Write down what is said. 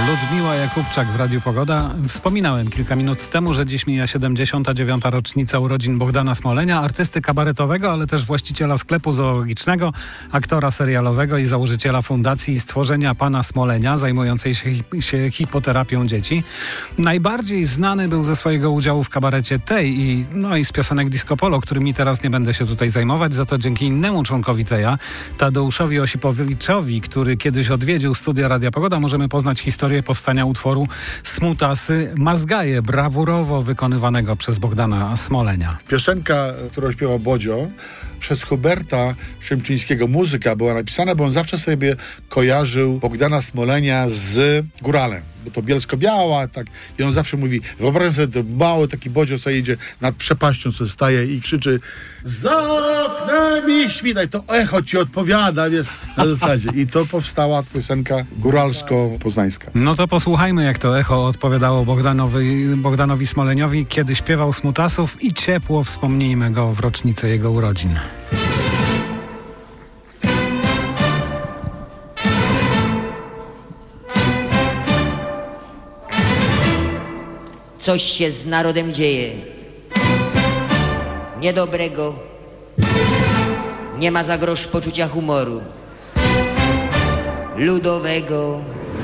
Ludmiła Jakubczak w Radiu Pogoda. Wspominałem kilka minut temu, że dziś mija 79. rocznica urodzin Bogdana Smolenia, artysty kabaretowego, ale też właściciela sklepu zoologicznego, aktora serialowego i założyciela fundacji Stworzenia Pana Smolenia, zajmującej się hipoterapią dzieci. Najbardziej znany był ze swojego udziału w kabarecie Tej i z piosenek Disco Polo, którymi teraz nie będę się tutaj zajmować, za to dzięki innemu członkowi Teja, Tadeuszowi Osipowiczowi, który kiedyś odwiedził studia Radia Pogoda, możemy poznać historię powstania utworu Smutasy Mazgaje, brawurowo wykonywanego przez Bogdana Smolenia. Piosenka, którą śpiewał Bodzio, przez Huberta Szymczyńskiego, muzyka była napisana, bo on zawsze sobie kojarzył Bogdana Smolenia z Góralem, bo to Bielsko-Biała, tak. I on zawsze mówi, wyobraź sobie, to mały taki Bodzio sobie idzie nad przepaścią, co staje i krzyczy: za oknem i świtaj. To echo ci odpowiada, wiesz, na zasadzie. I to powstała piosenka góralsko-poznańska. No to posłuchajmy, jak to echo odpowiadało Bogdanowi Smoleniowi, kiedy śpiewał Smutasów, i ciepło wspomnijmy go w rocznicę jego urodzin. Coś się z narodem dzieje niedobrego, nie ma za grosz poczucia humoru ludowego.